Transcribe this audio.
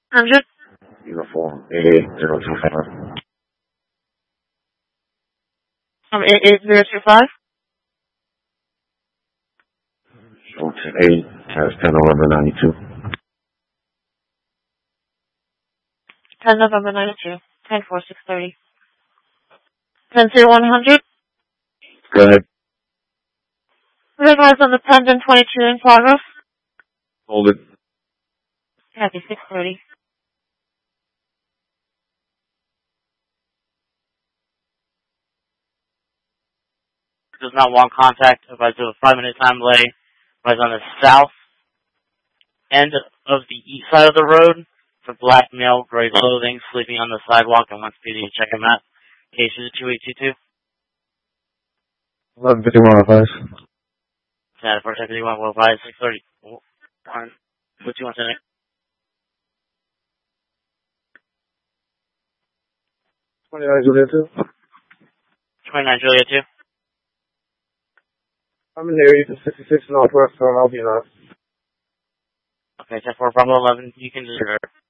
100. Uniform 88025. 88025. Shorten 8 has 10 November 92. 10 November 92. 10-4-630. 10-100. Go ahead. Advise on the pendant 22 in progress. Hold it. Happy 630. Does not want contact. Advise of a 5-minute time delay. Advise on the south end of the east side of the road for black male, gray clothing, sleeping on the sidewalk, and wants PD to check him out. Case is 2822. 1151 advice. Santa for 1051, will advise 630. 217. 29 Juliet 2. 29 Juliet 2. I'm in the area to 66 Northwest, so I'll be enough. Okay, 10-4 Bravo 11. You can just